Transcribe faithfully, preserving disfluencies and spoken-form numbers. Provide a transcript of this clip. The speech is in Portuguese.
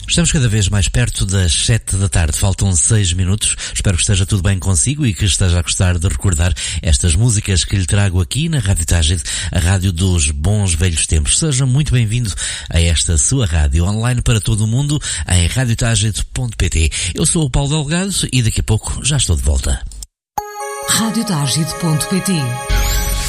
Estamos cada vez mais perto das sete da tarde, faltam seis minutos. Espero que esteja tudo bem consigo e que esteja a gostar de recordar estas músicas que lhe trago aqui na Rádio Tágide, a rádio dos bons velhos tempos. Seja muito bem-vindo a esta sua rádio online para todo o mundo em rádio tágide ponto pt. Eu sou o Paulo Delgado e daqui a pouco já estou de volta. rádio tágide ponto pt